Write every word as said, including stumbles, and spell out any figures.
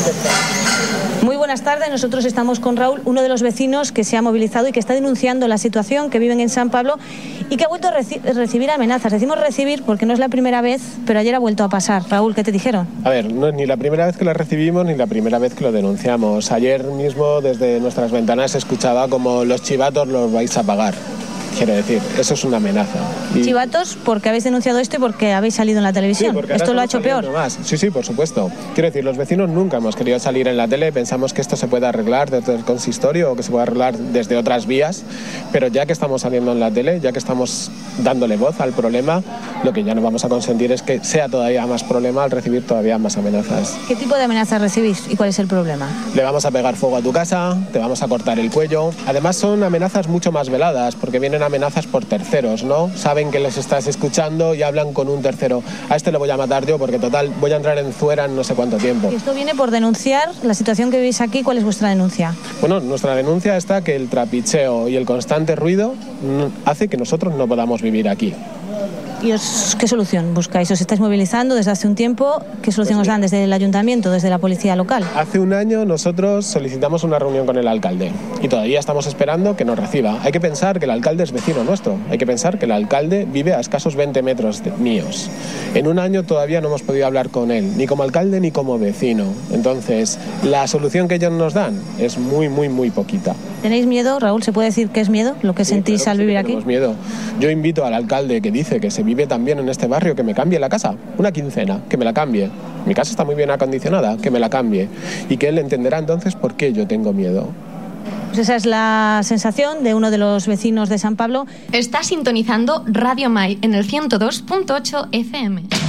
Muy buenas tardes, nosotros estamos con Raúl, uno de los vecinos que se ha movilizado y que está denunciando la situación, que viven en San Pablo y que ha vuelto a reci- recibir amenazas. Decimos recibir porque no es la primera vez, pero ayer ha vuelto a pasar. Raúl, ¿qué te dijeron? A ver, no es ni la primera vez que lo recibimos ni la primera vez que lo denunciamos. Ayer mismo desde nuestras ventanas se escuchaba como los chivatos los vais a pagar. Quiere decir, eso es una amenaza. Y... Chivatos, porque habéis denunciado esto y porque habéis salido en la televisión. Sí, ¿Esto lo ha hecho peor? Más. Sí, sí, por supuesto. Quiero decir, los vecinos nunca hemos querido salir en la tele, pensamos que esto se puede arreglar desde el consistorio o que se puede arreglar desde otras vías, pero ya que estamos saliendo en la tele, ya que estamos dándole voz al problema, lo que ya no vamos a consentir es que sea todavía más problema al recibir todavía más amenazas. ¿Qué tipo de amenazas recibís y cuál es el problema? Le vamos a pegar fuego a tu casa, te vamos a cortar el cuello. Además son amenazas mucho más veladas, porque vienen amenazas por terceros, ¿no? Saben que les estás escuchando y hablan con un tercero. A este le voy a matar yo porque total voy a entrar en Zuera en no sé cuánto tiempo. Y esto viene por denunciar la situación que vivís aquí. ¿Cuál es vuestra denuncia? Bueno, nuestra denuncia está que el trapicheo y el constante ruido hace que nosotros no podamos vivir aquí. ¿Y os, qué solución buscáis? ¿Os estáis movilizando desde hace un tiempo? ¿Qué solución pues os dan desde el ayuntamiento, desde la policía local? Hace un año nosotros solicitamos una reunión con el alcalde y todavía estamos esperando que nos reciba. Hay que pensar que el alcalde es vecino nuestro. Hay que pensar que el alcalde vive a escasos veinte metros de, míos. En un año todavía no hemos podido hablar con él, ni como alcalde ni como vecino. Entonces, la solución que ellos nos dan es muy, muy, muy poquita. ¿Tenéis miedo, Raúl? ¿Se puede decir que es miedo lo que sí, sentís claro, al vivir aquí? Tenemos miedo. Yo invito al alcalde que dice que se vive también en este barrio, que me cambie la casa, una quincena, que me la cambie. Mi casa está muy bien acondicionada, que me la cambie. Y que él entenderá entonces por qué yo tengo miedo. Pues esa es la sensación de uno de los vecinos de San Pablo. Está sintonizando Radio Mai en el ciento dos punto ocho F M.